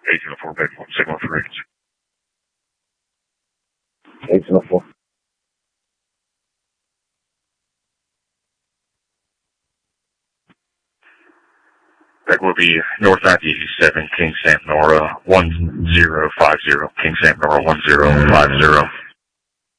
1804, back one, signal for agency. 1804. That will be North 97, King Sam Nora 1050, King Sam Nora 1050.